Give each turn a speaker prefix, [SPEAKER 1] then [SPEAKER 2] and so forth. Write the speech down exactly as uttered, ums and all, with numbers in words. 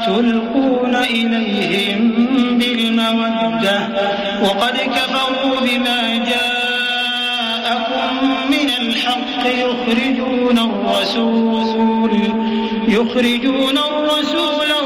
[SPEAKER 1] تلقون إليهم بالمودة وقد كفروا بما جاءكم من الحق يخرجون الرسول يخرجون الرسول